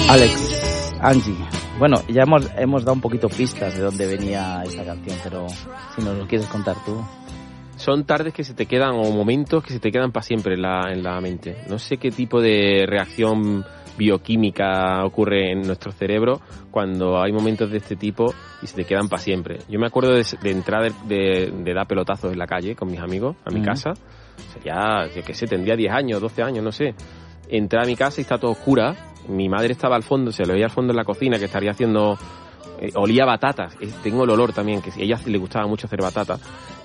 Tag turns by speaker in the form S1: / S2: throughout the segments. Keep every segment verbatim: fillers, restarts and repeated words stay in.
S1: Alex, Angie. Bueno, ya hemos hemos dado un poquito pistas de dónde venía esta canción, pero si nos lo quieres contar tú.
S2: Son tardes que se te quedan, o momentos que se te quedan para siempre en la, en la mente. No sé qué tipo de reacción bioquímica ocurre en nuestro cerebro cuando hay momentos de este tipo y se te quedan para siempre. Yo me acuerdo de, de entrar de, de, de dar pelotazos en la calle con mis amigos a mi uh-huh. casa. O sea, ya, yo qué sé, tendría diez años, doce años, no sé. Entré a mi casa y está todo oscura. Mi madre estaba al fondo, se lo veía al fondo en la cocina, que estaría haciendo... Eh, olía batatas. Eh, tengo el olor también, que a ella le gustaba mucho hacer batatas.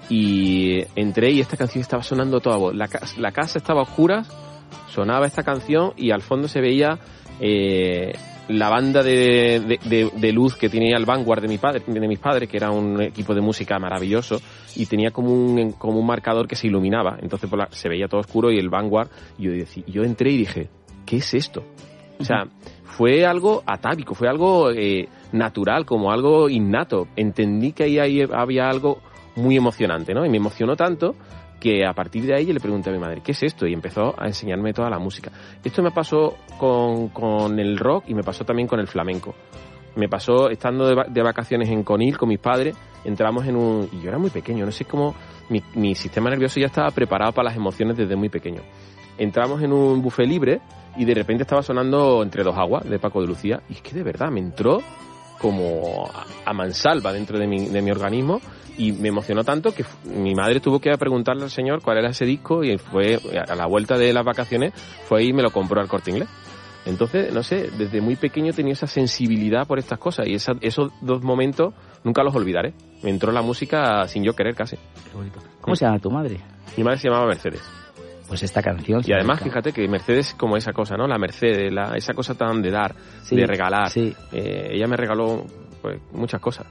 S2: Y entré y esta canción estaba sonando toda voz. La, la casa estaba a oscuras, sonaba esta canción y al fondo se veía eh, la banda de, de, de, de luz que tenía el Vanguard de, mi padre, de mis padres, que era un equipo de música maravilloso, y tenía como un, como un marcador que se iluminaba. Entonces por la, se veía todo oscuro y el Vanguard. Y yo, yo entré y dije, ¿qué es esto? O sea, fue algo atávico, fue algo eh, natural, como algo innato. Entendí que ahí, ahí había algo muy emocionante, ¿no? Y me emocionó tanto que a partir de ahí yo le pregunté a mi madre, ¿qué es esto? Y empezó a enseñarme toda la música. Esto me pasó con, con el rock y me pasó también con el flamenco. Me pasó estando de, de vacaciones en Conil con mis padres, entramos en un... Y yo era muy pequeño, no sé cómo... Mi, mi sistema nervioso ya estaba preparado para las emociones desde muy pequeño. Entramos en un buffet libre y de repente estaba sonando Entre dos aguas de Paco de Lucía y es que de verdad me entró como a, a mansalva dentro de mi, de mi organismo y me emocionó tanto que mi madre tuvo que preguntarle al señor cuál era ese disco y fue a la vuelta de las vacaciones fue y me lo compró al Corte Inglés. Entonces, no sé, desde muy pequeño tenía esa sensibilidad por estas cosas y esa, esos dos momentos nunca los olvidaré. Me entró la música sin yo querer casi.
S1: Qué bonito. ¿Cómo se llama tu madre?
S2: Mi madre se llamaba Mercedes.
S1: Pues esta canción...
S2: Y además, fíjate que Mercedes es como esa cosa, ¿no? La Mercedes, la, esa cosa tan de dar, sí, de regalar. Sí. Eh, ella me regaló pues, muchas cosas.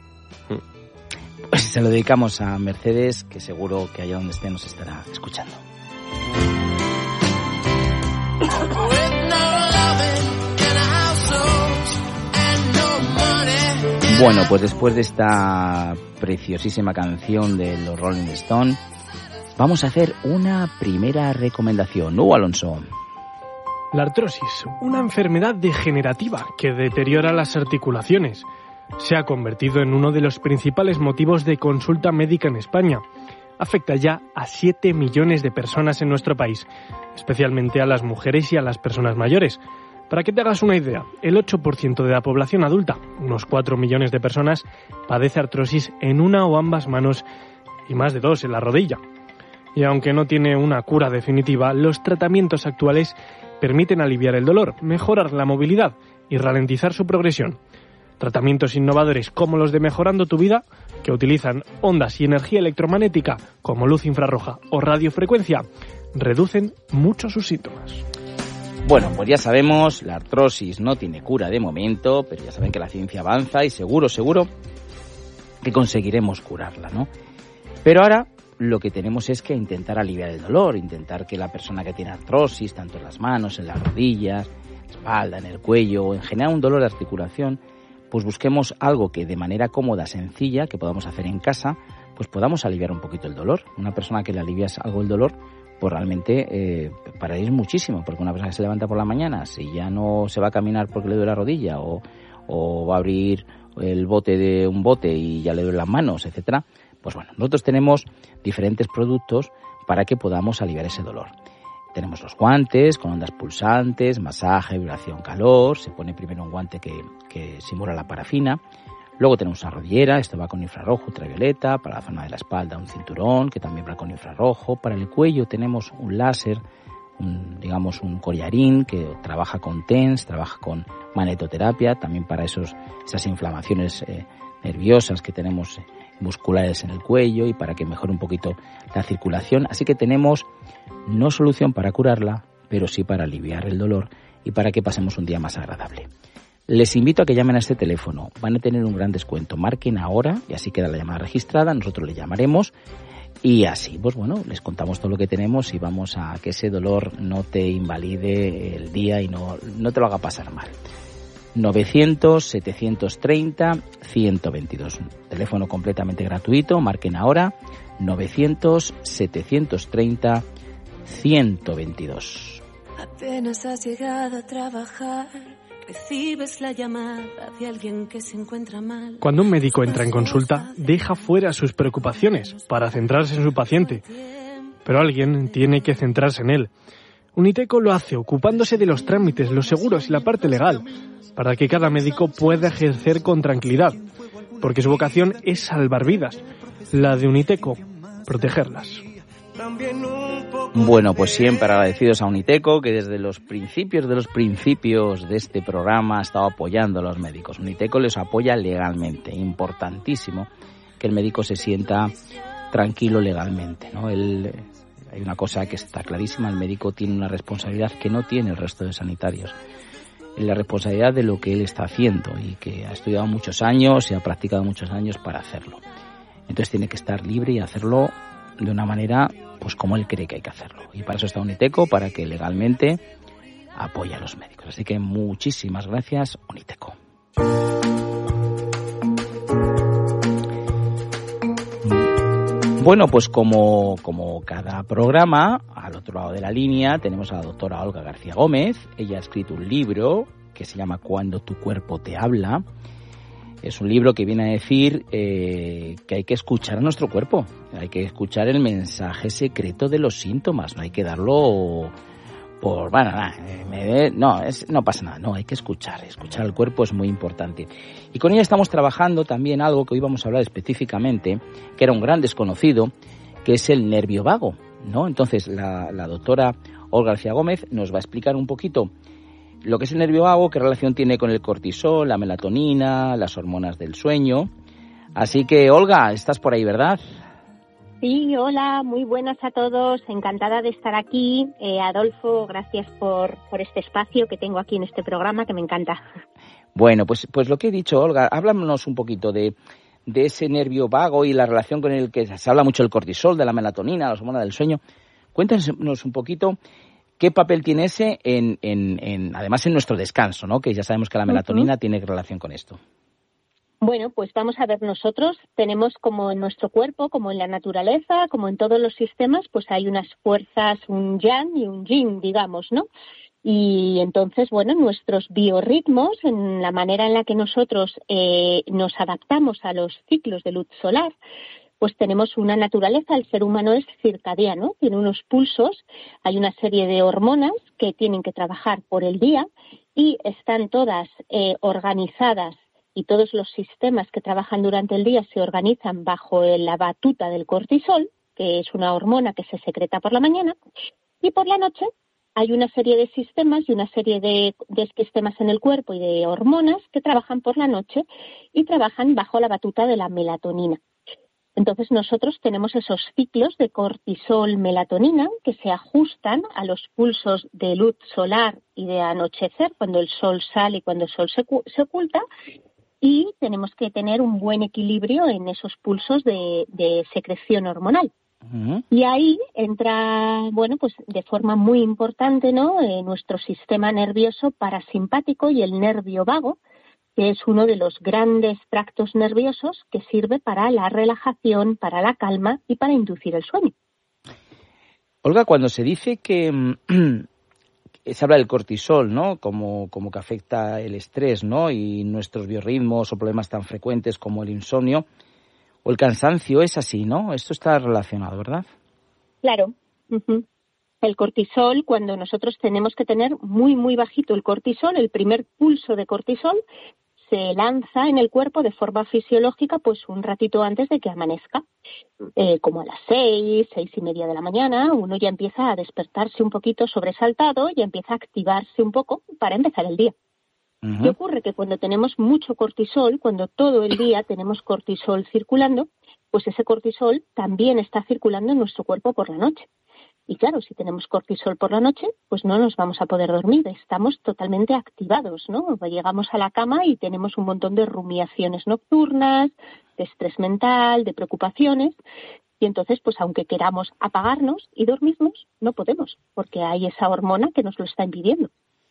S2: Mm.
S1: Pues se lo dedicamos a Mercedes, que seguro que allá donde esté nos estará escuchando. Bueno, pues después de esta preciosísima canción de los Rolling Stones, vamos a hacer una primera recomendación. ¿No, Alonso?
S3: La artrosis, una enfermedad degenerativa que deteriora las articulaciones, se ha convertido en uno de los principales motivos de consulta médica en España. Afecta ya a siete millones de personas en nuestro país, especialmente a las mujeres y a las personas mayores. Para que te hagas una idea, el ocho por ciento de la población adulta, unos cuatro millones de personas, padece artrosis en una o ambas manos y más de dos en la rodilla. Y aunque no tiene una cura definitiva, los tratamientos actuales permiten aliviar el dolor, mejorar la movilidad y ralentizar su progresión. Tratamientos innovadores como los de Mejorando tu Vida, que utilizan ondas y energía electromagnética como luz infrarroja o radiofrecuencia, reducen mucho sus síntomas.
S1: Bueno, pues ya sabemos, la artrosis no tiene cura de momento, pero ya saben que la ciencia avanza y seguro, seguro que conseguiremos curarla, ¿no? Pero ahora lo que tenemos es que intentar aliviar el dolor, intentar que la persona que tiene artrosis, tanto en las manos, en las rodillas, en la espalda, en el cuello, o en general un dolor de articulación, pues busquemos algo que de manera cómoda, sencilla, que podamos hacer en casa, pues podamos aliviar un poquito el dolor. Una persona que le alivias algo el dolor, pues realmente eh, para él es muchísimo, porque una persona que se levanta por la mañana, si ya no se va a caminar porque le duele la rodilla o, o va a abrir el bote de un bote y ya le duelen las manos, etcétera, pues bueno, nosotros tenemos diferentes productos para que podamos aliviar ese dolor. Tenemos los guantes con ondas pulsantes, masaje, vibración, calor. Se pone primero un guante que, que simula la parafina. Luego tenemos una rodillera, esto va con infrarrojo, ultravioleta. Para la zona de la espalda un cinturón que también va con infrarrojo. Para el cuello tenemos un láser, un, digamos un collarín que trabaja con TENS, trabaja con magnetoterapia, también para esos, esas inflamaciones eh, nerviosas que tenemos eh, musculares en el cuello y para que mejore un poquito la circulación. Así que tenemos no solución para curarla, pero sí para aliviar el dolor y para que pasemos un día más agradable. Les invito a que llamen a este teléfono, van a tener un gran descuento. Marquen ahora y así queda la llamada registrada, nosotros le llamaremos y así, pues bueno, les contamos todo lo que tenemos y vamos a que ese dolor no te invalide el día y no, no te lo haga pasar mal. novecientos, setecientos treinta, ciento veintidós. Teléfono completamente gratuito, marquen ahora novecientos, setecientos treinta, ciento veintidós.
S4: Apenas has llegado a trabajar Recibes la llamada de alguien que se encuentra mal.
S3: Cuando un médico entra en consulta, deja fuera sus preocupaciones para centrarse en su paciente. Pero alguien tiene que centrarse en él. Uniteco lo hace ocupándose de los trámites, los seguros y la parte legal, para que cada médico pueda ejercer con tranquilidad, porque su vocación es salvar vidas. La de Uniteco, protegerlas.
S1: Bueno, pues siempre agradecidos a Uniteco, que desde los principios de los principios de este programa ha estado apoyando a los médicos. Uniteco les apoya legalmente, importantísimo que el médico se sienta tranquilo legalmente, ¿no? Él, hay una cosa que está clarísima, el médico tiene una responsabilidad que no tiene el resto de sanitarios. La responsabilidad de lo que él está haciendo y que ha estudiado muchos años y ha practicado muchos años para hacerlo. Entonces tiene que estar libre y hacerlo de una manera pues como él cree que hay que hacerlo. Y para eso está Uniteco, para que legalmente apoye a los médicos. Así que muchísimas gracias, Uniteco. Bueno, pues como, como cada programa, al otro lado de la línea tenemos a la doctora Olga García Gómez. Ella ha escrito un libro que se llama Cuando tu cuerpo te habla. Es un libro que viene a decir eh, que hay que escuchar a nuestro cuerpo, hay que escuchar el mensaje secreto de los síntomas, no hay que darlo por, bueno, nada, me, no, es, no pasa nada, no, hay que escuchar, escuchar al cuerpo es muy importante. Y con ella estamos trabajando también algo que hoy vamos a hablar específicamente, que era un gran desconocido, que es el nervio vago, ¿no? Entonces la, la doctora Olga García Gómez nos va a explicar un poquito lo que es el nervio vago, qué relación tiene con el cortisol, la melatonina, las hormonas del sueño. Así que, Olga, estás por ahí, ¿verdad?
S5: Sí, hola, muy buenas a todos. Encantada de estar aquí. Eh, Adolfo, gracias por, por este espacio que tengo aquí en este programa, que me encanta.
S1: Bueno, pues, pues lo que he dicho, Olga, háblanos un poquito de, de ese nervio vago y la relación con el que se habla mucho el cortisol, de la melatonina, las hormonas del sueño. Cuéntanos un poquito qué papel tiene ese, en, en, en, además en nuestro descanso, ¿no? Que ya sabemos que la melatonina uh-huh. tiene relación con esto.
S5: Bueno, pues vamos a ver, nosotros tenemos como en nuestro cuerpo, como en la naturaleza, como en todos los sistemas, pues hay unas fuerzas, un yang y un yin, digamos, ¿no? Y entonces, bueno, nuestros biorritmos, en la manera en la que nosotros eh, nos adaptamos a los ciclos de luz solar, pues tenemos una naturaleza, el ser humano es circadiano, tiene unos pulsos, hay una serie de hormonas que tienen que trabajar por el día y están todas eh, organizadas y todos los sistemas que trabajan durante el día se organizan bajo la batuta del cortisol, que es una hormona que se secreta por la mañana, y por la noche hay una serie de sistemas y una serie de, de sistemas en el cuerpo y de hormonas que trabajan por la noche y trabajan bajo la batuta de la melatonina. Entonces nosotros tenemos esos ciclos de cortisol-melatonina que se ajustan a los pulsos de luz solar y de anochecer, cuando el sol sale y cuando el sol se, se oculta, y tenemos que tener un buen equilibrio en esos pulsos de, de secreción hormonal. Uh-huh. Y ahí entra, bueno, pues de forma muy importante, ¿no?, eh, nuestro sistema nervioso parasimpático y el nervio vago, que es uno de los grandes tractos nerviosos que sirve para la relajación, para la calma y para inducir el sueño.
S1: Olga, cuando se dice que se habla del cortisol, ¿no?, como, como que afecta el estrés, ¿no?, y nuestros biorritmos o problemas tan frecuentes como el insomnio o el cansancio, es así, ¿no? Esto está relacionado, ¿verdad?
S5: Claro. Uh-huh. El cortisol, cuando nosotros tenemos que tener muy, muy bajito el cortisol, el primer pulso de cortisol se lanza en el cuerpo de forma fisiológica pues un ratito antes de que amanezca. Eh, como a las seis, seis y media de la mañana, uno ya empieza a despertarse un poquito sobresaltado y empieza a activarse un poco para empezar el día. Uh-huh. ¿Qué ocurre? Que cuando tenemos mucho cortisol, cuando todo el día tenemos cortisol circulando, pues ese cortisol también está circulando en nuestro cuerpo por la noche. Y claro, si tenemos cortisol por la noche, pues no nos vamos a poder dormir, estamos totalmente activados, ¿no? Llegamos a la cama y tenemos un montón de rumiaciones nocturnas, de estrés mental, de preocupaciones, y entonces, pues aunque queramos apagarnos y dormirnos, no podemos, porque hay esa hormona que nos lo está impidiendo.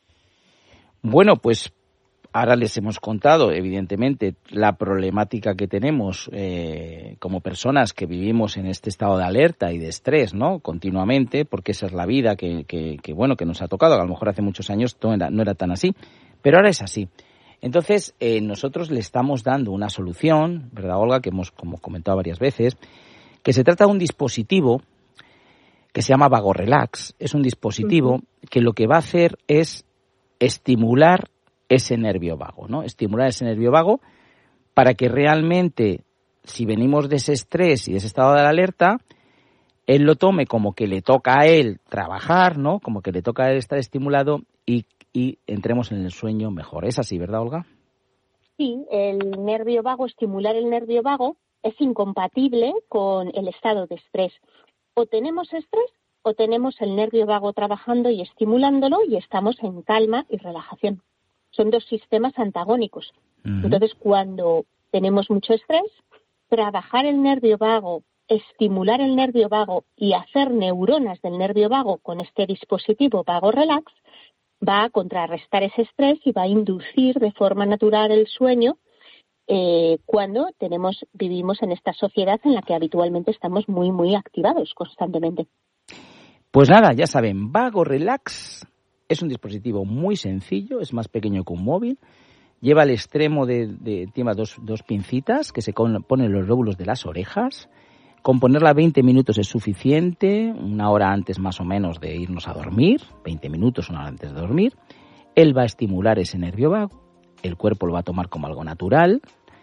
S1: Bueno, pues ahora les hemos contado, evidentemente, la problemática que tenemos eh, como personas que vivimos en este estado de alerta y de estrés, ¿no?, continuamente, porque esa es la vida que, que, que bueno, que nos ha tocado, que a lo mejor hace muchos años no era, no era tan así. Pero ahora es así. Entonces, eh, nosotros le estamos dando una solución, ¿verdad, Olga?, que hemos como comentado varias veces, que se trata de un dispositivo que se llama VagoRelax. Es un dispositivo uh-huh. que lo que va a hacer es estimular ese nervio vago, ¿no? Estimular ese nervio vago para que realmente, si venimos de ese estrés y de ese estado de alerta, él lo tome como que le toca a él trabajar, ¿no? Como que le toca a él estar estimulado y, y entremos en el sueño mejor. ¿Es así, verdad, Olga?
S5: Sí, el nervio vago, estimular el nervio vago es incompatible con el estado de estrés. O tenemos estrés o tenemos el nervio vago trabajando y estimulándolo y estamos en calma y relajación. Son dos sistemas antagónicos. Uh-huh. Entonces, cuando tenemos mucho estrés, trabajar el nervio vago, estimular el nervio vago y hacer neuronas del nervio vago con este dispositivo VagoRelax va a contrarrestar ese estrés y va a inducir de forma natural el sueño eh, cuando tenemos vivimos en esta sociedad en la que habitualmente estamos muy, muy activados constantemente.
S1: Pues nada, ya saben, VagoRelax es un dispositivo muy sencillo, es más pequeño que un móvil, lleva al extremo de, de lleva dos, dos pincitas que se ponen en los lóbulos de las orejas. Con ponerla veinte minutos es suficiente, una hora antes más o menos de irnos a dormir, veinte minutos, una hora antes de dormir. Él va a estimular ese nervio vago, el cuerpo lo va a tomar como algo natural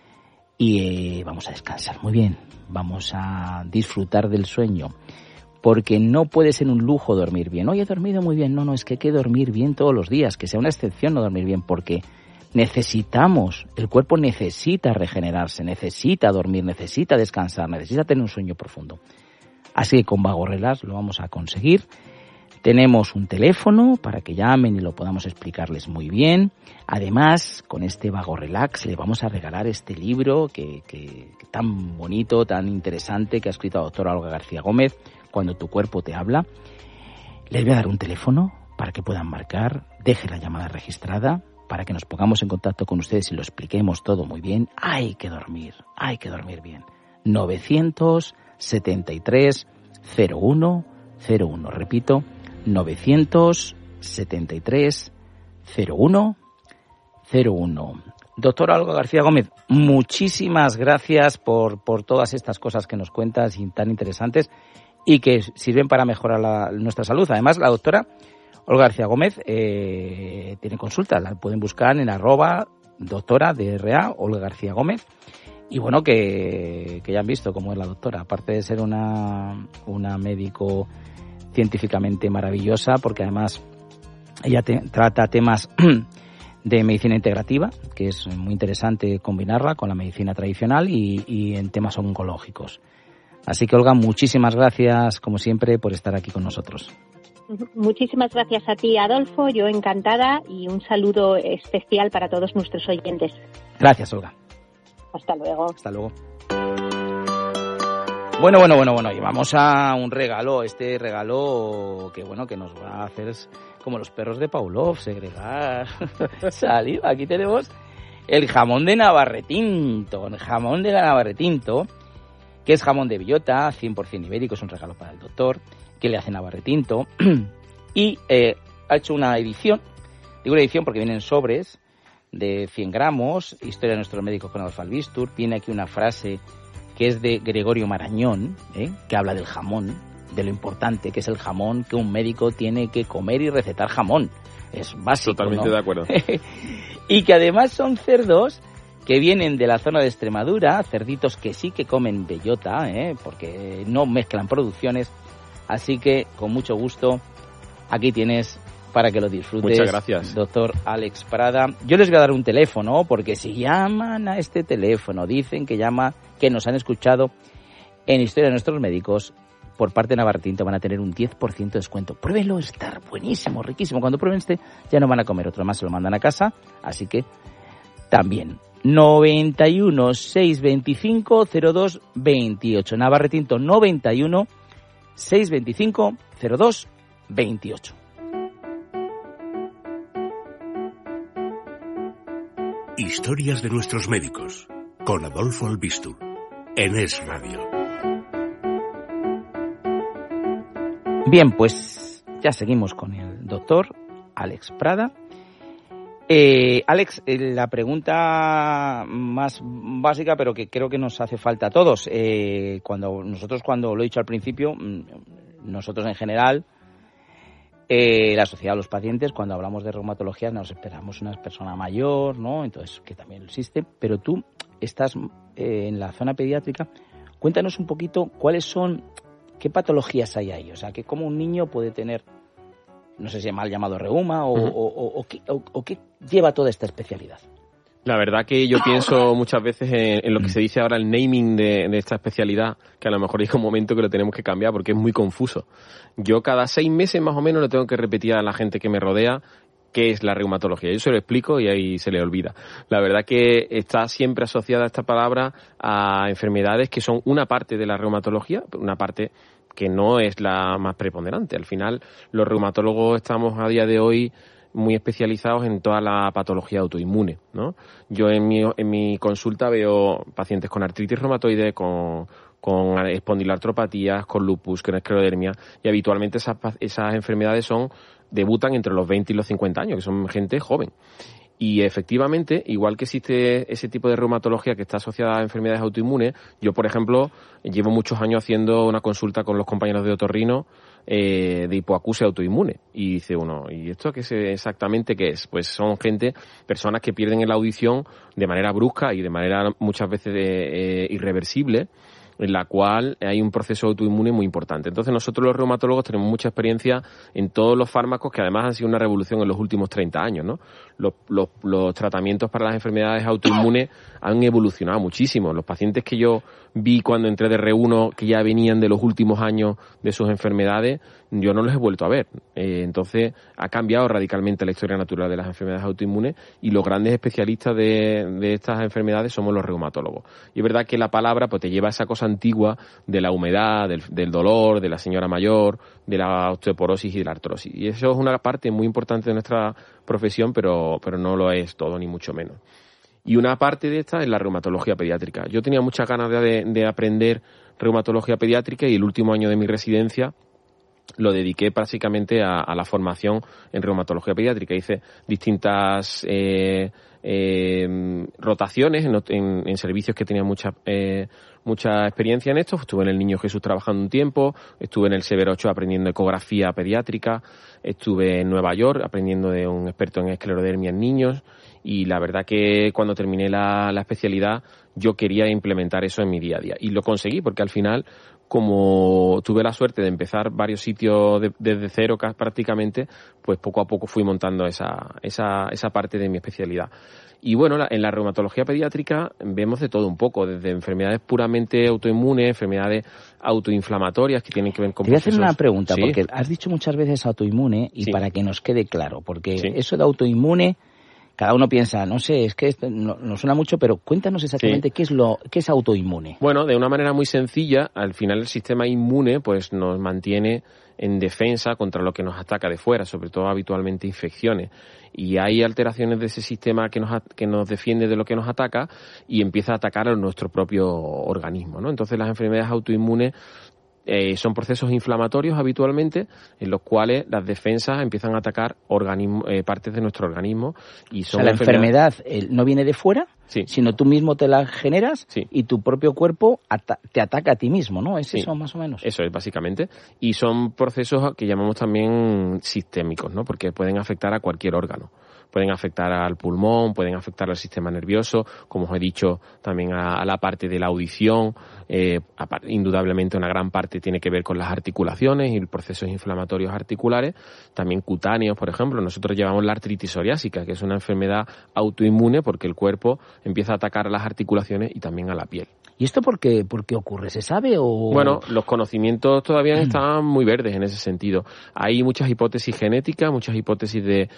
S1: y eh, vamos a descansar muy bien, vamos a disfrutar del sueño, porque no puede ser un lujo dormir bien. Hoy he dormido muy bien, no, no, es que hay que dormir bien todos los días, que sea una excepción no dormir bien, porque necesitamos, el cuerpo necesita regenerarse, necesita dormir, necesita descansar, necesita tener un sueño profundo. Así que con VagoRelax lo vamos a conseguir. Tenemos un teléfono para que llamen y lo podamos explicarles muy bien. Además, con este VagoRelax le vamos a regalar este libro que, que, que tan bonito, tan interesante, que ha escrito la doctora Olga García Gómez, Cuando tu cuerpo te habla. Les voy a dar un teléfono para que puedan marcar, deje la llamada registrada, para que nos pongamos en contacto con ustedes y lo expliquemos todo muy bien. Hay que dormir, hay que dormir bien. novecientos setenta y tres cero uno cero uno. Repito, novecientos setenta y tres cero uno cero uno. Doctora Olga García Gómez, muchísimas gracias por, por todas estas cosas que nos cuentas y tan interesantes y que sirven para mejorar la, nuestra salud. Además, la doctora Olga García Gómez eh, tiene consulta, la pueden buscar en arroba doctora D R A, Olga García Gómez. Y bueno, que, que ya han visto cómo es la doctora, aparte de ser una, una médico científicamente maravillosa, porque además ella te, trata temas de medicina integrativa, que es muy interesante combinarla con la medicina tradicional y, y en temas oncológicos. Así que, Olga, muchísimas gracias, como siempre, por estar aquí con nosotros.
S5: Muchísimas gracias a ti, Adolfo. Yo encantada y un saludo especial para todos nuestros oyentes.
S1: Gracias, Olga.
S5: Hasta luego.
S1: Hasta luego. Bueno, bueno, bueno, bueno. Y vamos a un regalo. Este regalo que, bueno, que nos va a hacer como los perros de Pavlov, segregar saliva. Aquí tenemos el jamón de Navarretinto. El jamón de la Navarretinto, que es jamón de bellota, cien por ciento ibérico. Es un regalo para el doctor, que le hace Navarretinto, y eh, ha hecho una edición, digo una edición porque vienen sobres de cien gramos, historia de nuestros médicos con Adolfo Albistur. Viene aquí una frase que es de Gregorio Marañón, ¿eh? que habla del jamón, de lo importante que es el jamón, que un médico tiene que comer y recetar jamón. Es básico,
S2: totalmente,
S1: ¿no?
S2: De acuerdo.
S1: Y que además son cerdos que vienen de la zona de Extremadura, cerditos que sí que comen bellota, ¿eh? porque no mezclan producciones. Así que, con mucho gusto, aquí tienes para que lo disfrutes.
S2: Muchas gracias.
S1: Doctor Alex Prada. Yo les voy a dar un teléfono, porque si llaman a este teléfono, dicen que llama, que nos han escuchado en Historia de Nuestros Médicos, por parte de Navarretinto van a tener un diez por ciento de descuento. Pruébenlo, está buenísimo, riquísimo. Cuando prueben este, ya no van a comer otro más, se lo mandan a casa. Así que, también. noventa y uno, seiscientos veinticinco, cero dos veintiocho. Navarretinto noventa y uno, seiscientos veinticinco, cero dos veintiocho.
S6: Historias de nuestros médicos, con Adolfo Albistur, en Es Radio.
S1: Bien, pues ya seguimos con el doctor Alex Prada. Eh, Alex, eh, la pregunta más básica, pero que creo que nos hace falta a todos. Eh, cuando nosotros, cuando lo he dicho al principio, nosotros en general, eh, la sociedad, los pacientes, cuando hablamos de reumatología, nos esperamos una persona mayor, ¿no? Entonces, que también existe. Pero tú estás eh, en la zona pediátrica. Cuéntanos un poquito cuáles son, qué patologías hay ahí. O sea, que cómo un niño puede tener, no sé si mal llamado reuma, o, uh-huh. o, o, o, qué, o, o qué lleva toda esta especialidad.
S2: La verdad que yo pienso muchas veces en, en lo que se dice ahora el naming de, de esta especialidad, que a lo mejor llega un momento que lo tenemos que cambiar porque es muy confuso. Yo cada seis meses más o menos le tengo que repetir a la gente que me rodea qué es la reumatología. Yo se lo explico y ahí se le olvida. La verdad que está siempre asociada esta palabra a enfermedades que son una parte de la reumatología, una parte que no es la más preponderante. Al final, los reumatólogos estamos a día de hoy muy especializados en toda la patología autoinmune, ¿no? Yo en mi, en mi consulta veo pacientes con artritis reumatoide, con, con espondiloartropatías, con lupus, con esclerodermia, y habitualmente esas, esas enfermedades son debutan entre los veinte y los cincuenta años, que son gente joven. Y efectivamente, igual que existe ese tipo de reumatología que está asociada a enfermedades autoinmunes, yo, por ejemplo, llevo muchos años haciendo una consulta con los compañeros de otorrino eh, de hipoacusia autoinmune. Y dice uno, ¿y esto qué es exactamente qué es? Pues son gente, personas que pierden la audición de manera brusca y de manera muchas veces de, eh, irreversible, en la cual hay un proceso autoinmune muy importante. Entonces nosotros los reumatólogos tenemos mucha experiencia en todos los fármacos que además han sido una revolución en los últimos treinta años, ¿no? Los, los, los tratamientos para las enfermedades autoinmunes han evolucionado muchísimo. Los pacientes que yo vi cuando entré de R uno, que ya venían de los últimos años de sus enfermedades, yo no los he vuelto a ver. Eh, entonces ha cambiado radicalmente la historia natural de las enfermedades autoinmunes y los grandes especialistas de, de estas enfermedades somos los reumatólogos. Y es verdad que la palabra pues te lleva a esa cosa antigua de la humedad, del, del dolor, de la señora mayor, de la osteoporosis y de la artrosis. Y eso es una parte muy importante de nuestra profesión, pero, pero no lo es todo, ni mucho menos. Y una parte de esta es la reumatología pediátrica. Yo tenía muchas ganas de, de aprender reumatología pediátrica y el último año de mi residencia lo dediqué básicamente a, a la formación en reumatología pediátrica. Hice distintas eh, eh, rotaciones en, en, en servicios que tenían mucha eh, mucha experiencia en esto. Estuve en el Niño Jesús trabajando un tiempo, estuve en el Severo ocho aprendiendo ecografía pediátrica, estuve en Nueva York aprendiendo de un experto en esclerodermia en niños, y la verdad que cuando terminé la, la especialidad yo quería implementar eso en mi día a día y lo conseguí, porque al final, como tuve la suerte de empezar varios sitios de, desde cero prácticamente, pues poco a poco fui montando esa, esa, esa parte de mi especialidad. Y bueno, la, en la reumatología pediátrica vemos de todo un poco, desde enfermedades puramente autoinmunes, enfermedades autoinflamatorias que tienen que ver con...
S1: Te voy a hacer
S2: procesos...
S1: una pregunta,
S2: ¿Sí?
S1: porque has dicho muchas veces autoinmune y sí, para que nos quede claro, porque sí, eso de autoinmune, cada uno piensa, no sé, es que esto no, no suena mucho, pero cuéntanos exactamente sí, qué es lo qué es autoinmune.
S2: Bueno, de una manera muy sencilla, al final el sistema inmune pues nos mantiene en defensa contra lo que nos ataca de fuera, sobre todo habitualmente infecciones. Y hay alteraciones de ese sistema que nos, que nos defiende de lo que nos ataca y empieza a atacar a nuestro propio organismo, ¿no? Entonces las enfermedades autoinmunes Eh, son procesos inflamatorios habitualmente en los cuales las defensas empiezan a atacar organismo, eh, partes de nuestro organismo. Y son
S1: o sea, la enfermedad eh, no viene de fuera,
S2: sí,
S1: sino tú mismo te la generas
S2: sí,
S1: y tu propio cuerpo ata- te ataca a ti mismo, ¿no? ¿Es
S2: sí,
S1: eso más o menos?
S2: Eso es, básicamente. Y son procesos que llamamos también sistémicos, ¿no? Porque pueden afectar a cualquier órgano. Pueden afectar al pulmón, pueden afectar al sistema nervioso, como os he dicho, también a, a la parte de la audición. Eh, indudablemente una gran parte tiene que ver con las articulaciones y procesos inflamatorios articulares, también cutáneos, por ejemplo. Nosotros llevamos la artritis psoriásica, que es una enfermedad autoinmune porque el cuerpo empieza a atacar a las articulaciones y también a la piel.
S1: ¿Y esto por qué, por qué ocurre? ¿Se sabe o...?
S2: Bueno, los conocimientos todavía están muy verdes en ese sentido. Hay muchas hipótesis genéticas, muchas hipótesis de,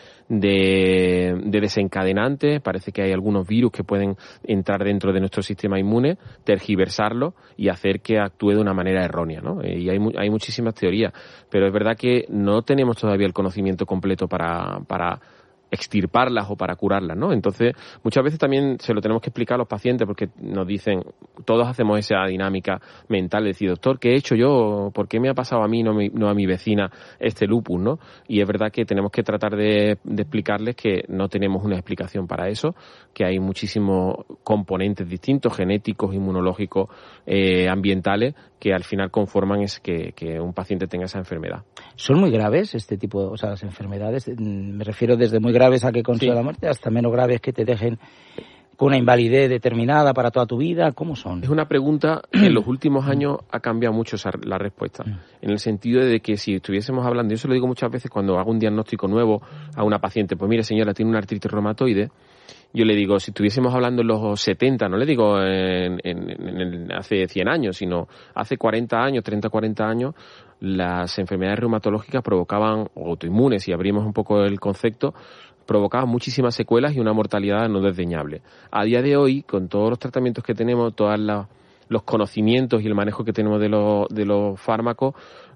S2: de, de desencadenantes. Parece que hay algunos virus que pueden entrar dentro de nuestro sistema inmune, tergiversarlo y hacer que actúe de una manera errónea, ¿no? Y hay, hay muchísimas teorías, pero es verdad que no tenemos todavía el conocimiento completo para... para extirparlas o para curarlas, ¿no? Entonces, muchas veces también se lo tenemos que explicar a los pacientes porque nos dicen, todos hacemos esa dinámica mental de decir, doctor, ¿qué he hecho yo? ¿Por qué me ha pasado a mí, no, mi, no a mi vecina, este lupus, ¿no? Y es verdad que tenemos que tratar de, de explicarles que no tenemos una explicación para eso, que hay muchísimos componentes distintos, genéticos, inmunológicos, eh, ambientales, que al final conforman es que, que un paciente tenga esa enfermedad.
S1: ¿Son muy graves este tipo, o sea, las enfermedades? Me refiero desde muy graves a que consiga sí. la muerte hasta menos graves que te dejen con una invalidez determinada para toda tu vida. ¿Cómo son?
S2: Es una pregunta que en los últimos años ha cambiado mucho esa, la respuesta, en el sentido de que si estuviésemos hablando, yo se lo digo muchas veces cuando hago un diagnóstico nuevo a una paciente, pues mire señora, tiene una artritis reumatoide. Yo le digo, si estuviésemos hablando en los setenta, no le digo en, en, en, en hace cien años, sino hace cuarenta años, treinta, cuarenta años, las enfermedades reumatológicas provocaban, o autoinmunes, si abrimos un poco el concepto, provocaban muchísimas secuelas y una mortalidad no desdeñable. A día de hoy, con todos los tratamientos que tenemos, todos los conocimientos y el manejo que tenemos de los, de los fármacos,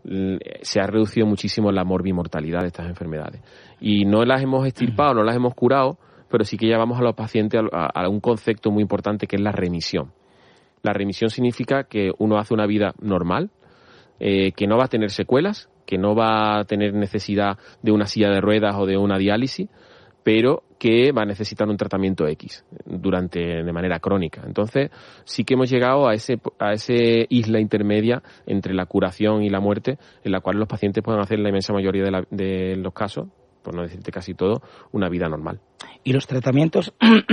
S2: se ha reducido muchísimo la morbimortalidad de estas enfermedades. Y no las hemos extirpado, no las hemos curado, pero sí que llevamos a los pacientes a, a un concepto muy importante que es la remisión. La remisión significa que uno hace una vida normal, eh, que no va a tener secuelas, que no va a tener necesidad de una silla de ruedas o de una diálisis, pero que va a necesitar un tratamiento X durante de manera crónica. Entonces, sí que hemos llegado a ese a ese isla intermedia entre la curación y la muerte, en la cual los pacientes pueden hacer, en la inmensa mayoría de, la, de los casos, por no decirte casi todo, una vida normal.
S1: Y los tratamientos,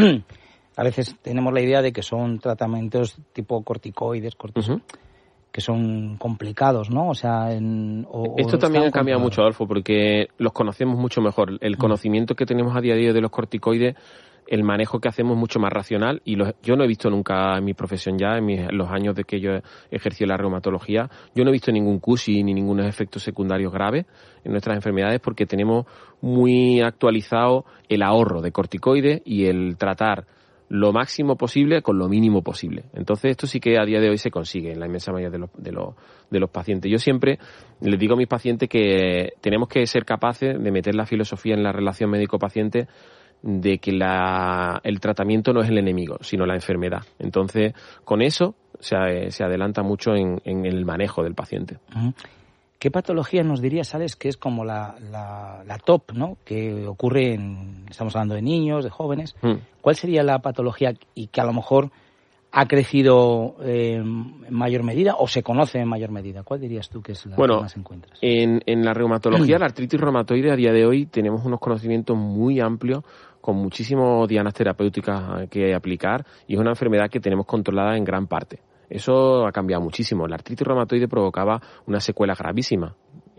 S1: a veces tenemos la idea de que son tratamientos tipo corticoides, cortisol, uh-huh. que son complicados, ¿no? O sea, en, o,
S2: esto también ha cambiado mucho, Adolfo, porque los conocemos mucho mejor. El conocimiento que tenemos a día de hoy de los corticoides, el manejo que hacemos es mucho más racional, y los, yo no he visto nunca en mi profesión ya, en, mis, en los años de que yo ejercí la reumatología, yo no he visto ningún C U S I ni ningunos efectos secundarios graves en nuestras enfermedades, porque tenemos muy actualizado el ahorro de corticoides y el tratar lo máximo posible con lo mínimo posible. Entonces esto sí que a día de hoy se consigue en la inmensa mayoría de los, de los, de los pacientes. Yo siempre les digo a mis pacientes que tenemos que ser capaces de meter la filosofía en la relación médico-paciente, de que la, el tratamiento no es el enemigo, sino la enfermedad. Entonces, con eso se, se adelanta mucho en, en el manejo del paciente.
S1: Uh-huh. ¿Qué patología nos dirías, Alex, que es como la, la, la top, ¿no? Que ocurre en, estamos hablando de niños, de jóvenes. Uh-huh. ¿Cuál sería la patología y que a lo mejor ha crecido eh, en mayor medida o se conoce en mayor medida? ¿Cuál dirías tú que es la
S2: bueno,
S1: que más encuentras?
S2: En, en la reumatología, la artritis reumatoide, a día de hoy tenemos unos conocimientos muy amplios, con muchísimas dianas terapéuticas que aplicar, y es una enfermedad que tenemos controlada en gran parte. Eso ha cambiado muchísimo. La artritis reumatoide provocaba una secuela gravísima.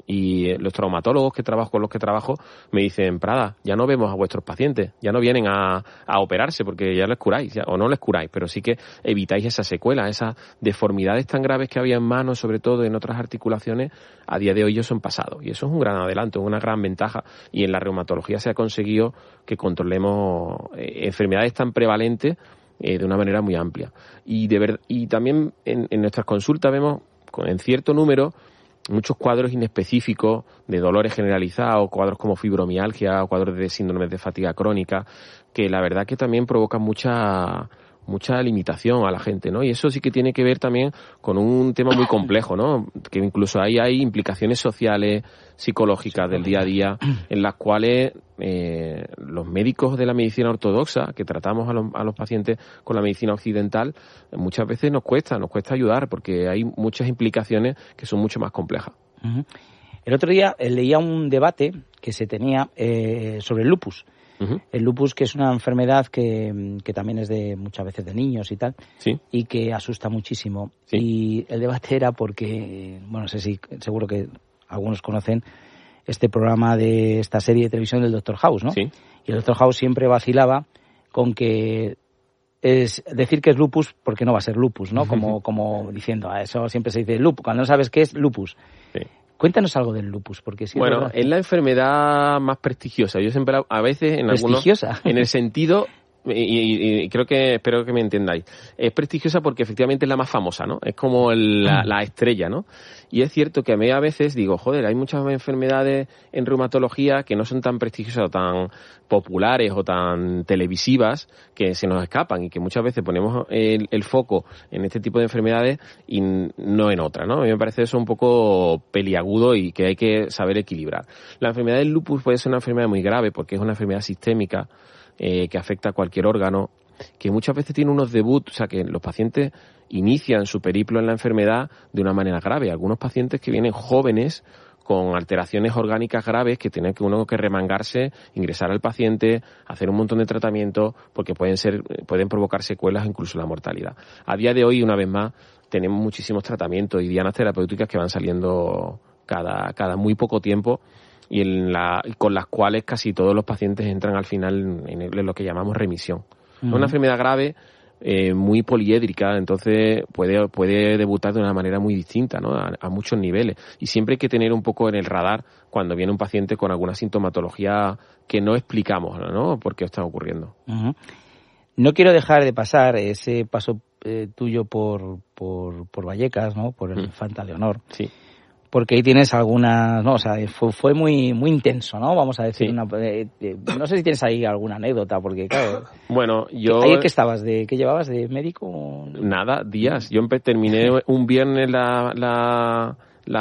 S2: Y los traumatólogos que trabajo con los que trabajo me dicen, Prada, ya no vemos a vuestros pacientes, ya no vienen a, a operarse porque ya les curáis, ya, o no les curáis, pero sí que evitáis esa secuela, esas deformidades tan graves que había en manos, sobre todo en otras articulaciones, a día de hoy ellos son pasados. Y eso es un gran adelanto, una gran ventaja. Y en la reumatología se ha conseguido que controlemos eh, enfermedades tan prevalentes eh, de una manera muy amplia. Y, de ver, y también en, en nuestras consultas vemos, en cierto número, muchos cuadros inespecíficos de dolores generalizados, cuadros como fibromialgia, cuadros de síndromes de fatiga crónica, que la verdad que también provocan mucha mucha limitación a la gente, ¿no? Y eso sí que tiene que ver también con un tema muy complejo, ¿no? Que incluso ahí hay implicaciones sociales, psicológicas del día a día, en las cuales eh, los médicos de la medicina ortodoxa, que tratamos a los, a los pacientes con la medicina occidental, muchas veces nos cuesta, nos cuesta ayudar, porque hay muchas implicaciones que son mucho más complejas.
S1: Uh-huh. El otro día eh, leía un debate que se tenía eh, sobre el lupus. Uh-huh. El lupus, que es una enfermedad que, que también es de muchas veces de niños y tal,
S2: sí,
S1: y que asusta muchísimo.
S2: Sí.
S1: Y el debate era porque, bueno, no sé si seguro que algunos conocen este programa de esta serie de televisión del doctor House, ¿no?
S2: Sí.
S1: Y el doctor House siempre vacilaba con que es decir que es lupus porque no va a ser lupus, ¿no? Como, como diciendo, a eso siempre se dice lupus, cuando no sabes qué es lupus.
S2: Sí.
S1: Cuéntanos algo del lupus, porque sí.
S2: Bueno,
S1: es,
S2: es la enfermedad más prestigiosa. Yo siempre, a veces, en algunos,
S1: prestigiosa.
S2: en el sentido y, y, y creo que, espero que me entendáis. Es prestigiosa porque efectivamente es la más famosa, ¿no? Es como el, la, la estrella, ¿no? Y es cierto que a mí a veces digo, joder, hay muchas enfermedades en reumatología que no son tan prestigiosas o tan populares o tan televisivas que se nos escapan y que muchas veces ponemos el, el foco en este tipo de enfermedades y no en otra, ¿no? A mí me parece eso un poco peliagudo y que hay que saber equilibrar. La enfermedad del lupus puede ser una enfermedad muy grave porque es una enfermedad sistémica eh, que afecta a cualquier órgano, que muchas veces tiene unos debuts, o sea, que los pacientes inician su periplo en la enfermedad de una manera grave. Algunos pacientes que vienen jóvenes con alteraciones orgánicas graves que tienen que uno que remangarse, ingresar al paciente, hacer un montón de tratamientos porque pueden ser, pueden provocar secuelas, incluso la mortalidad. A día de hoy, una vez más, tenemos muchísimos tratamientos y dianas terapéuticas que van saliendo cada, cada muy poco tiempo y en la, con las cuales casi todos los pacientes entran al final en, en lo que llamamos remisión. Uh-huh. Es una enfermedad grave, eh, muy poliédrica, entonces puede, puede debutar de una manera muy distinta, ¿no? A, a muchos niveles. Y siempre hay que tener un poco en el radar cuando viene un paciente con alguna sintomatología que no explicamos, ¿no? Por qué está ocurriendo.
S1: Uh-huh. No quiero dejar de pasar ese paso eh, tuyo por, por, por Vallecas, ¿no? Por el uh-huh. Infanta Leonor.
S2: Sí.
S1: Porque ahí tienes algunas, no, o sea, fue, fue muy muy intenso, ¿no? Vamos a decir,
S2: sí.
S1: una, eh, eh, no sé si tienes ahí alguna anécdota, porque claro.
S2: Bueno, yo.
S1: ¿Ahí qué estabas? ¿De qué llevabas? ¿De médico?
S2: Nada, días. Yo empe- terminé un viernes la, la,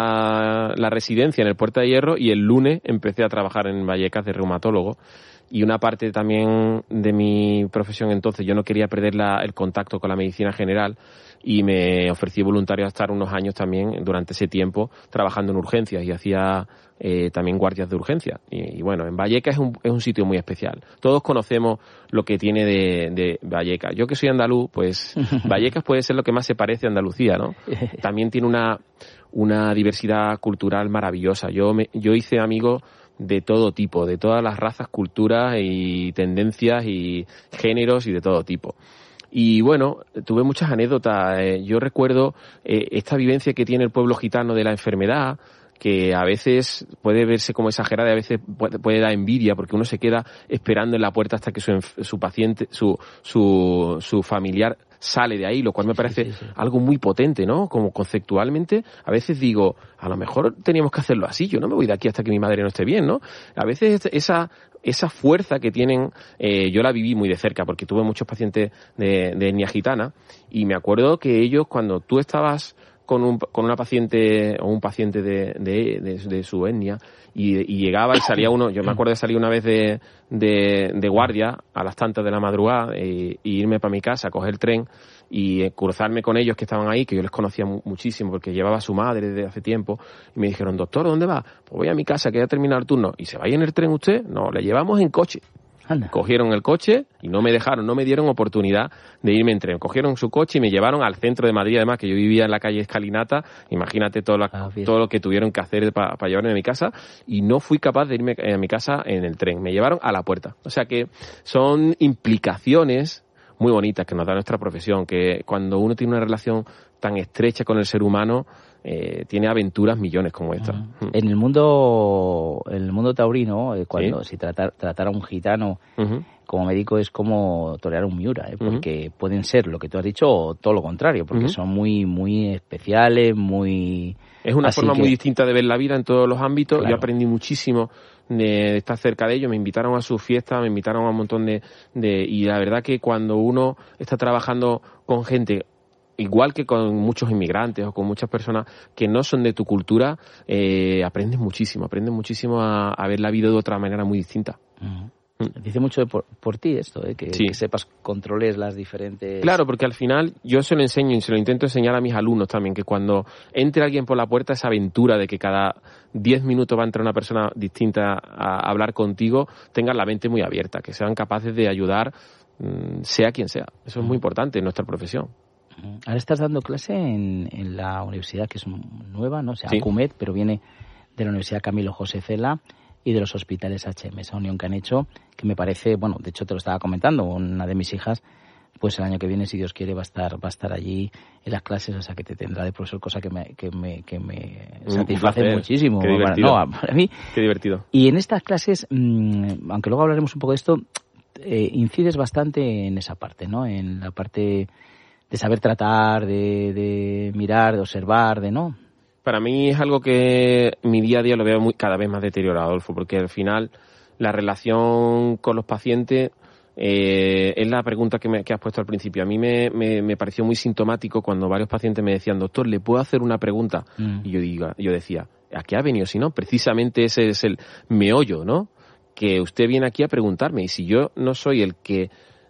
S2: la, la residencia en el Puerta de Hierro y el lunes empecé a trabajar en Vallecas de reumatólogo. Y una parte también de mi profesión entonces, yo no quería perder la, el contacto con la medicina general y me ofrecí voluntario a estar unos años también durante ese tiempo trabajando en urgencias y hacía eh, también guardias de urgencia. Y, y bueno, en Vallecas es un, es un sitio muy especial. Todos conocemos lo que tiene de, de Vallecas. Yo que soy andaluz, pues Vallecas puede ser lo que más se parece a Andalucía, ¿no? También tiene una, una diversidad cultural maravillosa. Yo, me, yo hice amigos de todo tipo, de todas las razas, culturas y tendencias y géneros y de todo tipo. Y bueno, tuve muchas anécdotas. Eh, yo recuerdo eh, esta vivencia que tiene el pueblo gitano de la enfermedad, que a veces puede verse como exagerada y a veces puede, puede dar envidia porque uno se queda esperando en la puerta hasta que su, su paciente, su, su, su familiar sale de ahí, lo cual me parece sí, sí, sí. algo muy potente, ¿no? Como conceptualmente, a veces digo, a lo mejor teníamos que hacerlo así, yo no me voy de aquí hasta que mi madre no esté bien, ¿no? A veces esa esa fuerza que tienen, eh, yo la viví muy de cerca porque tuve muchos pacientes de, de etnia gitana y me acuerdo que ellos cuando tú estabas con un con una paciente o un paciente de, de, de, de su etnia y, y llegaba y salía uno, yo me acuerdo de salir una vez de, de, de guardia a las tantas de la madrugada y, y irme para mi casa, coger el tren y cruzarme con ellos que estaban ahí, que yo les conocía mu- muchísimo porque llevaba a su madre desde hace tiempo y me dijeron, doctor, ¿dónde va? Pues voy a mi casa que ya ha terminado el turno. ¿Y se va en el tren usted? No, le llevamos en coche. Anda. Cogieron el coche y no me dejaron, no me dieron oportunidad de irme en tren. Cogieron su coche y me llevaron al centro de Madrid, además que yo vivía en la calle Escalinata. Imagínate todo, la, ah, todo lo que tuvieron que hacer para pa llevarme a mi casa y no fui capaz de irme a mi casa en el tren. Me llevaron a la puerta. O sea que son implicaciones muy bonitas que nos da nuestra profesión, que cuando uno tiene una relación tan estrecha con el ser humano, Eh, tiene aventuras millones como esta.
S1: Uh-huh. En el mundo en el mundo taurino, eh, cuando ¿Sí? si tratar, tratar a un gitano uh-huh. como médico es como torear un miura, ¿eh? porque uh-huh. pueden ser lo que tú has dicho o todo lo contrario, porque uh-huh. son muy muy especiales, muy...
S2: Es una
S1: Así
S2: forma
S1: que...
S2: muy distinta de ver la vida en todos los ámbitos.
S1: Claro.
S2: Yo aprendí muchísimo de estar cerca de ellos, me invitaron a sus fiestas, me invitaron a un montón de, de... Y la verdad que cuando uno está trabajando con gente... igual que con muchos inmigrantes o con muchas personas que no son de tu cultura, eh, aprendes muchísimo, aprendes muchísimo a, a ver la vida de otra manera muy distinta.
S1: Uh-huh. Mm. Dice mucho de por, por ti esto, ¿eh? que, sí. que sepas, controles las diferentes...
S2: Claro, porque al final yo se lo enseño y se lo intento enseñar a mis alumnos también, que cuando entre alguien por la puerta, esa aventura de que cada diez minutos va a entrar una persona distinta a hablar contigo, tengan la mente muy abierta, que sean capaces de ayudar, sea quien sea. Eso es muy importante en nuestra profesión.
S1: Ahora estás dando clase en, en la universidad que es nueva, ¿no? O sea,
S2: sí.
S1: ACUMED, pero viene de la Universidad Camilo José Cela y de los hospitales H M, esa unión que han hecho, que me parece, bueno, de hecho te lo estaba comentando, una de mis hijas, pues el año que viene, si Dios quiere, va a estar va a estar allí en las clases, o sea, que te tendrá de profesor, cosa que me que me, que me satisface muchísimo.
S2: Qué divertido.
S1: Para, no, para mí.
S2: Qué divertido.
S1: Y en estas clases, mmm, aunque luego hablaremos un poco de esto, eh, incides bastante en esa parte, ¿no? En la parte de saber tratar, de, de mirar, de observar, de no.
S2: Para mí es algo que mi día a día lo veo muy, cada vez más deteriorado, Adolfo, porque al final la relación con los pacientes eh, es la pregunta que, me, que has puesto al principio. A mí me, me, me pareció muy sintomático cuando varios pacientes me decían, doctor, ¿le puedo hacer una pregunta? Mm. Y yo, diga, yo decía, ¿a qué ha venido? Si no, precisamente ese es el meollo, ¿no? Que usted viene aquí a preguntarme, y si yo no soy el que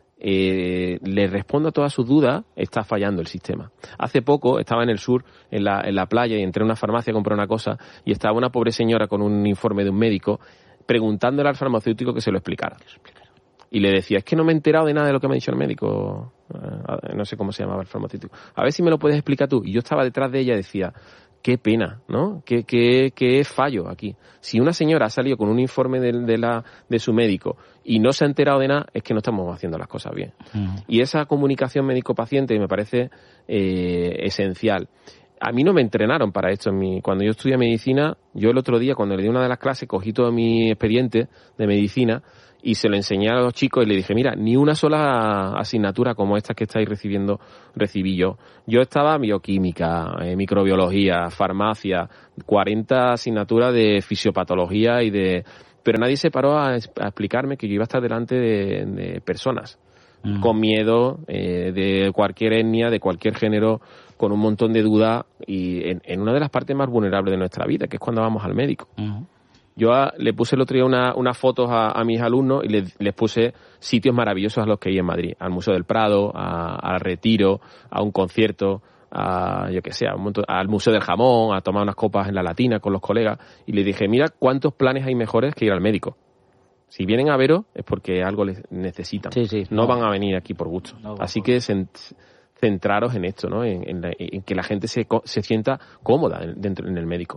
S2: Eh, le respondo a todas sus dudas, está fallando el sistema. Hace poco estaba en el sur, en la, en la playa, y entré a una farmacia a comprar una cosa, y estaba una pobre señora con un informe de un médico preguntándole al farmacéutico que se lo explicara. Y le decía, es que no me he enterado de nada de lo que me ha dicho el médico, eh, no sé cómo se llamaba el farmacéutico, a ver si me lo puedes explicar tú. Y yo estaba detrás de ella y decía, qué pena, ¿no? Qué, qué, qué fallo aquí. Si una señora ha salido con un informe de, de, la, de su médico y no se ha enterado de nada, es que no estamos haciendo las cosas bien. Uh-huh. Y esa comunicación médico-paciente me parece eh, esencial. A mí no me entrenaron para esto. En mi, cuando yo estudié medicina, yo el otro día, cuando le di una de las clases, cogí todo mi expediente de medicina y se lo enseñé a los chicos y le dije, mira, ni una sola asignatura como esta que estáis recibiendo recibí yo. Yo estaba bioquímica, eh, microbiología, farmacia, cuarenta asignaturas de fisiopatología y de... Pero nadie se paró a, a explicarme que yo iba a estar delante de, de personas mm. con miedo, eh, de cualquier etnia, de cualquier género, con un montón de dudas y en, en una de las partes más vulnerables de nuestra vida, que es cuando vamos al médico. Mm. Yo a, le puse el otro día unas una fotos a, a mis alumnos y les, les puse sitios maravillosos a los que ir en Madrid. Al Museo del Prado, a, al Retiro, a un concierto, a, yo que sé, a un montón, al Museo del Jamón, a tomar unas copas en la Latina con los colegas. Y les dije, mira cuántos planes hay mejores que ir al médico. Si vienen a veros es porque algo les necesitan.
S1: Sí, sí,
S2: no,
S1: no
S2: van a venir aquí por gusto. No, Así por... que centraros en esto, ¿no? En, en, la, en que la gente se, se sienta cómoda dentro en el médico.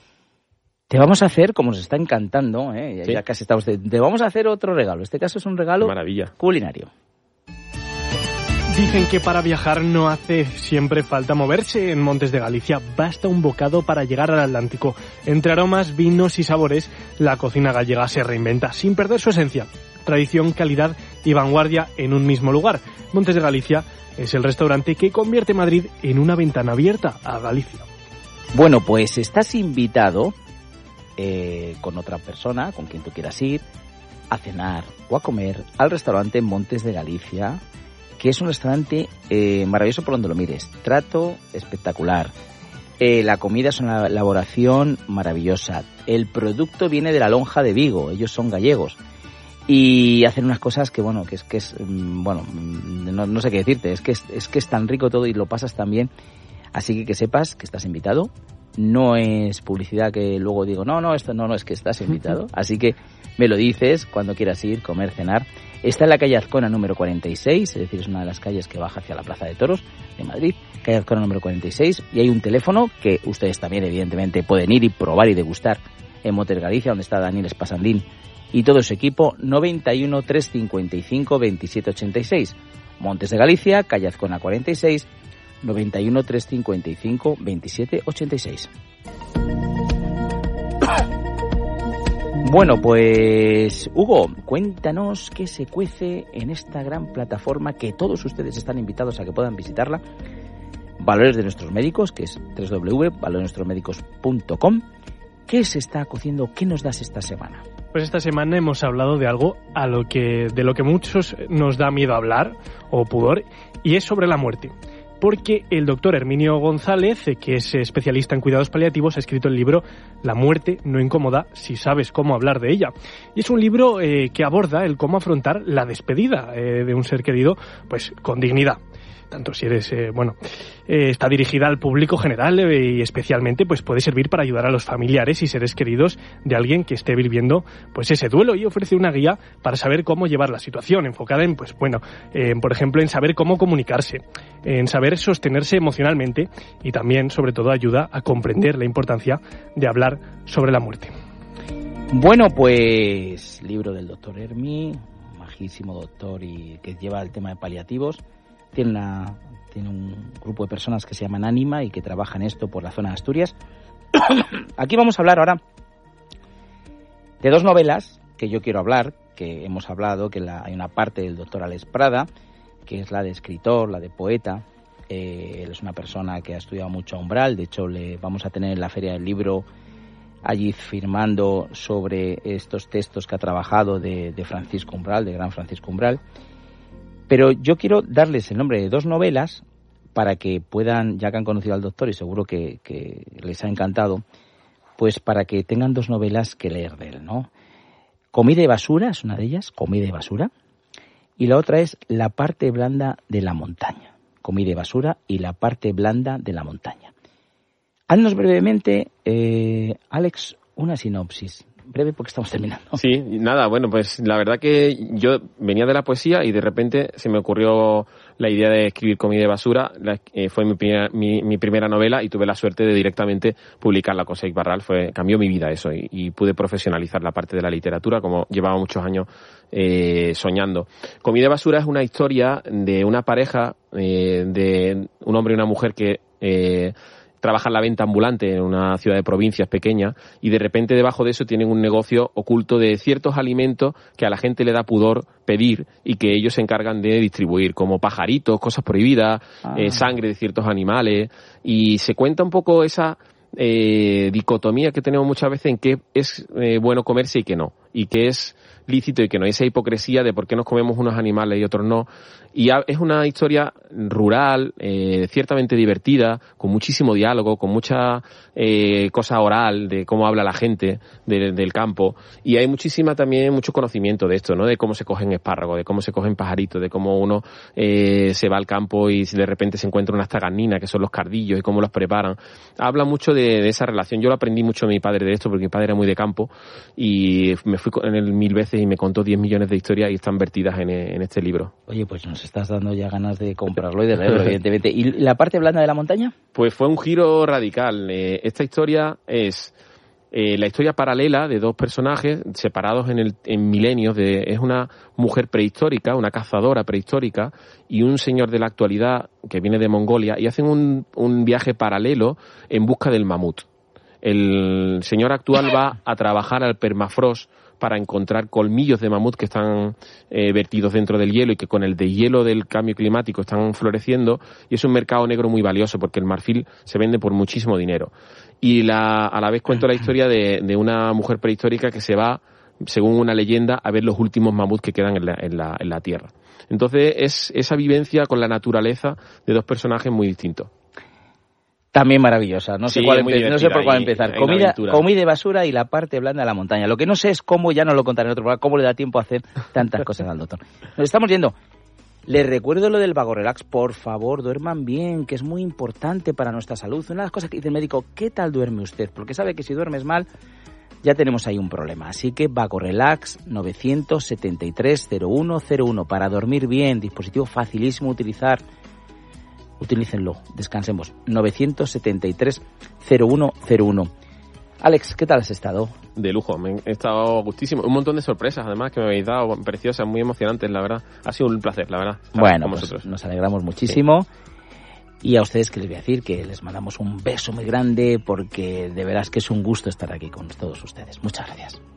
S1: Te vamos a hacer, como nos está encantando, ¿eh? ya,
S2: ¿Sí?
S1: ya casi estamos, te, te vamos a hacer otro regalo. Este caso es un regalo
S2: Maravilla.
S1: culinario.
S3: Dicen que para viajar no hace siempre falta moverse. En Montes de Galicia basta un bocado para llegar al Atlántico. Entre aromas, vinos y sabores, la cocina gallega se reinventa sin perder su esencia. Tradición, calidad y vanguardia en un mismo lugar. Montes de Galicia es el restaurante que convierte Madrid en una ventana abierta a Galicia.
S1: Bueno, pues estás invitado eh, con otra persona, con quien tú quieras ir, a cenar o a comer al restaurante Montes de Galicia, que es un restaurante eh, maravilloso por donde lo mires. Trato espectacular. Eh, la comida es una elaboración maravillosa. El producto viene de la lonja de Vigo. Ellos son gallegos. Y hacen unas cosas que, bueno, que es que es, bueno, no, no sé qué decirte. Es que es, es que es tan rico todo y lo pasas tan bien. Así que que sepas que estás invitado. No es publicidad que luego digo, no, no, esto no, no, es que estás invitado. Así que me lo dices cuando quieras ir, comer, cenar. Está en la calle Azcona número cuarenta y seis, es decir, es una de las calles que baja hacia la Plaza de Toros de Madrid, calle Azcona número cuarenta y seis, y hay un teléfono que ustedes también evidentemente pueden ir y probar y degustar en Montes Galicia, donde está Daniel Espasandín y todo su equipo, noventa y uno, trescientos cincuenta y cinco, veintisiete ochenta y seis. Montes de Galicia, calle Azcona cuarenta y seis, noventa y uno, trescientos cincuenta y cinco, veintisiete ochenta y seis. Bueno, pues Hugo, cuéntanos qué se cuece en esta gran plataforma que todos ustedes están invitados a que puedan visitarla. Valores de nuestros médicos, que es doble u doble u doble u punto valores de nuestros médicos punto com. ¿Qué se está cociendo? ¿Qué nos das esta semana?
S3: Pues esta semana hemos hablado de algo a lo que de lo que muchos nos da miedo hablar o pudor, y es sobre la muerte. Porque el doctor Herminio González, que es especialista en cuidados paliativos, ha escrito el libro La muerte no incomoda si sabes cómo hablar de ella. Y es un libro eh, que aborda el cómo afrontar la despedida eh, de un ser querido, pues con dignidad. Tanto si eres, eh, bueno, eh, está dirigida al público general eh, y especialmente pues puede servir para ayudar a los familiares y seres queridos de alguien que esté viviendo pues ese duelo, y ofrece una guía para saber cómo llevar la situación, enfocada en, pues bueno, eh, por ejemplo, en saber cómo comunicarse, en saber sostenerse emocionalmente, y también, sobre todo, ayuda a comprender la importancia de hablar sobre la muerte.
S1: Bueno, pues libro del doctor Hermi, majísimo doctor y que lleva el tema de paliativos. Tiene, una, tiene un grupo de personas que se llaman Ánima y que trabajan esto por la zona de Asturias. Aquí vamos a hablar ahora de dos novelas que yo quiero hablar, que hemos hablado, que la, hay una parte del doctor Alex Prada, que es la de escritor, la de poeta. Eh, él es una persona que ha estudiado mucho a Umbral, de hecho le vamos a tener en la Feria del Libro allí firmando sobre estos textos que ha trabajado de, de Francisco Umbral, de gran Francisco Umbral. Pero yo quiero darles el nombre de dos novelas para que puedan, ya que han conocido al doctor y seguro que, que les ha encantado, pues para que tengan dos novelas que leer de él, ¿no? Comida y basura es una de ellas, Comida y basura, y la otra es La parte blanda de la montaña. Comida y basura y La parte blanda de la montaña. Haznos brevemente, eh, Alex, una sinopsis. Breve porque estamos terminando.
S2: Sí, nada, bueno, pues la verdad que yo venía de la poesía y de repente se me ocurrió la idea de escribir Comida y basura. La, eh, fue mi primera, mi, mi primera novela y tuve la suerte de directamente publicarla con Seix Barral. Fue, cambió mi vida eso y, y pude profesionalizar la parte de la literatura como llevaba muchos años eh, soñando. Comida y basura es una historia de una pareja, eh, de un hombre y una mujer que... Eh, trabajan la venta ambulante en una ciudad de provincias pequeña y de repente debajo de eso tienen un negocio oculto de ciertos alimentos que a la gente le da pudor pedir y que ellos se encargan de distribuir, como pajaritos, cosas prohibidas, ah. eh, sangre de ciertos animales, y se cuenta un poco esa eh, dicotomía que tenemos muchas veces en qué es eh, bueno comerse y qué no, y qué es lícito y que no, esa hipocresía de por qué nos comemos unos animales y otros no. Y es una historia rural, eh, ciertamente divertida, con muchísimo diálogo, con mucha eh, cosa oral de cómo habla la gente de, del campo, y hay muchísima también mucho conocimiento de esto, ¿no? De cómo se cogen espárragos, de cómo se cogen pajaritos, de cómo uno eh, se va al campo y de repente se encuentra unas taganinas que son los cardillos y cómo los preparan. Habla mucho de, de esa relación. Yo lo aprendí mucho de mi padre de esto porque mi padre era muy de campo y me fui en él mil veces y me contó diez millones de historias y están vertidas en, en este libro.
S1: Oye, pues nos estás dando ya ganas de comprarlo y de leerlo, evidentemente. ¿Y la parte blanda de la montaña?
S2: Pues fue un giro radical. Eh, esta historia es eh, la historia paralela de dos personajes separados en, el, en milenios. De, es una mujer prehistórica, una cazadora prehistórica, y un señor de la actualidad que viene de Mongolia, y hacen un, un viaje paralelo en busca del mamut. El señor actual va a trabajar al permafrost para encontrar colmillos de mamut que están eh, vertidos dentro del hielo y que con el deshielo del cambio climático están floreciendo, y es un mercado negro muy valioso porque el marfil se vende por muchísimo dinero. Y la, a la vez cuento la historia de, de una mujer prehistórica que se va, según una leyenda, a ver los últimos mamuts que quedan en la, en la, en la tierra. Entonces es esa vivencia con la naturaleza de dos personajes muy distintos.
S1: También maravillosa, no sé,
S2: sí,
S1: cuál empe- no sé por cuál empezar.
S2: Hay, hay
S1: comida, comida y basura y La parte blanda de la montaña. Lo que no sé es cómo, ya no lo contaré en otro programa, cómo le da tiempo a hacer tantas cosas al doctor. Nos estamos yendo. Les recuerdo lo del Vago Relax, por favor, duerman bien, que es muy importante para nuestra salud. Una de las cosas que dice el médico, ¿qué tal duerme usted? Porque sabe que si duermes mal, ya tenemos ahí un problema. Así que Vago Relax nueve siete tres cero uno cero uno para dormir bien, dispositivo facilísimo de utilizar. Utilícenlo, descansemos. nueve siete tres cero uno cero uno. Alex, ¿qué tal has estado?
S2: De lujo, me he estado gustísimo. Un montón de sorpresas, además, que me habéis dado, preciosas, muy emocionantes, la verdad. Ha sido un placer, la verdad.
S1: Bueno, pues nos alegramos muchísimo. Sí. Y a ustedes, que les voy a decir, que les mandamos un beso muy grande, porque de veras que es un gusto estar aquí con todos ustedes. Muchas gracias.